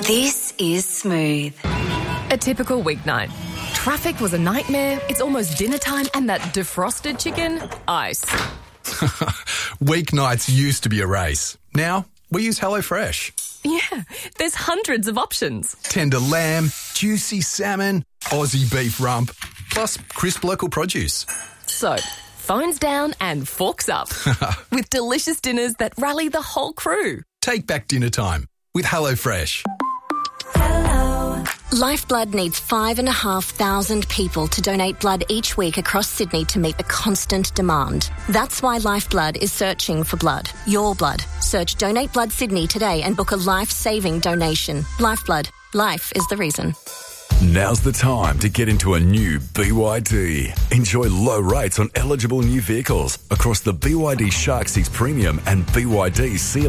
This is Smooth. A typical weeknight. Traffic was a nightmare, it's almost dinner time, and that defrosted chicken, ice. Weeknights used to be a race. Now, we use HelloFresh. Yeah, there's hundreds of options. Tender lamb, juicy salmon, Aussie beef rump, plus crisp local produce. So, phones down and forks up. With delicious dinners that rally the whole crew. Take back dinner time with HelloFresh. Lifeblood needs 5,500 people to donate blood each week across Sydney to meet the constant demand. That's why Lifeblood is searching for blood. Your blood. Search Donate Blood Sydney today and book a life-saving donation. Lifeblood. Life is the reason. Now's the time to get into a new BYD. Enjoy low rates on eligible new vehicles across the BYD Shark 6 Premium and BYD Sea